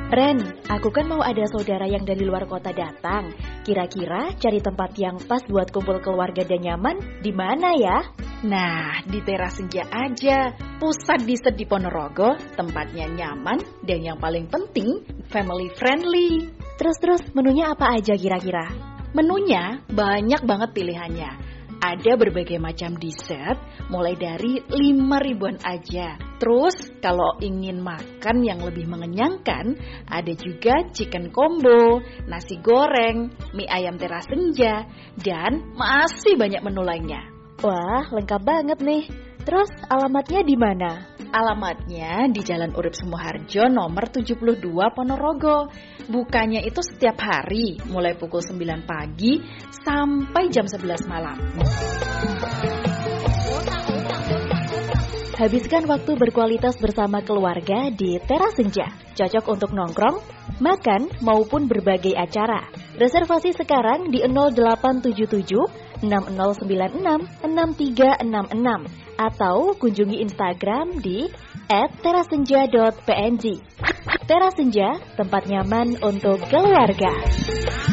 Ren, aku kan mau ada saudara yang dari luar kota datang. Kira-kira cari tempat yang pas buat kumpul keluarga dan nyaman di mana ya? Nah, di Teras Senja aja. Pusat dessert di Ponorogo, tempatnya nyaman dan yang paling penting family friendly. Terus menunya apa aja kira-kira? Menunya banyak banget pilihannya. Ada berbagai macam dessert, mulai dari 5.000-an aja. Terus, kalau ingin makan yang lebih mengenyangkan, ada juga chicken combo, nasi goreng, mie ayam Teras Senja, dan masih banyak menu lainnya. Wah, lengkap banget nih. Terus, alamatnya di mana? Alamatnya di Jalan Urip Sumoharjo nomor 72 Ponorogo. Bukanya itu setiap hari, mulai pukul 9 pagi sampai jam 11 malam. Habiskan waktu berkualitas bersama keluarga di Teras Senja. Cocok untuk nongkrong, makan, maupun berbagai acara. Reservasi sekarang di 0877 6096 6366 atau kunjungi Instagram di @terasenja.png. Teras Senja, tempat nyaman untuk keluarga.